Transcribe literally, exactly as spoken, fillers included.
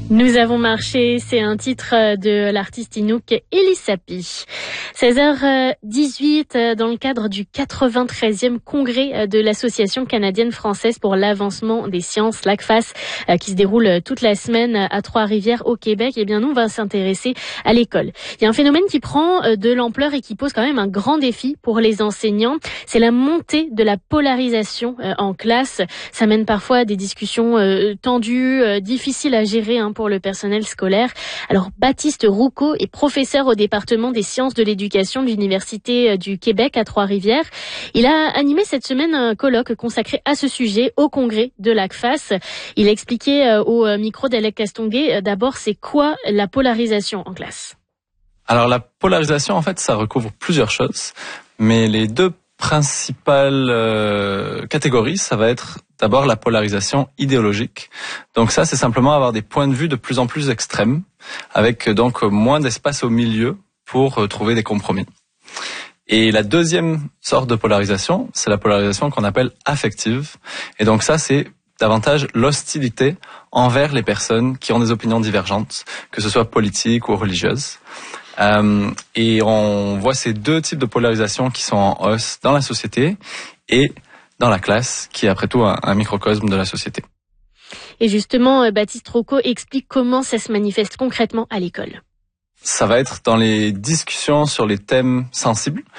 Nous avons marché, c'est un titre de l'artiste Inouk Elissapi. seize heures dix-huit, dans le cadre du quatre-vingt-treizième congrès de l'Association canadienne-française pour l'avancement des sciences, l'A C F A S, qui se déroule toute la semaine à Trois-Rivières au Québec, eh bien nous on va s'intéresser à l'école. Il y a un phénomène qui prend de l'ampleur et qui pose quand même un grand défi pour les enseignants, c'est la montée de la polarisation en classe. Ça mène parfois à des discussions tendues, difficiles à gérer hein, pour le personnel scolaire. Alors Baptiste Roucaud est professeur au département des sciences de l'éducation de l'Université du Québec à Trois-Rivières. Il a animé cette semaine un colloque consacré à ce sujet au congrès de l'A C F A S. Il a expliqué au micro d'Alec Castonguay d'abord c'est quoi la polarisation en classe. Alors la polarisation en fait ça recouvre plusieurs choses, mais les deux principales euh, catégories, ça va être d'abord la polarisation idéologique. Donc ça, c'est simplement avoir des points de vue de plus en plus extrêmes, avec donc moins d'espace au milieu pour euh, trouver des compromis. Et la deuxième sorte de polarisation, c'est la polarisation qu'on appelle affective. Et donc ça, c'est davantage l'hostilité envers les personnes qui ont des opinions divergentes, que ce soit politiques ou religieuses. Euh, et on voit ces deux types de polarisation qui sont en hausse dans la société et dans la classe, qui est après tout un, un microcosme de la société. Et justement, Baptiste Roucaud explique comment ça se manifeste concrètement à l'école. Ça va être dans les discussions sur les thèmes sensibles.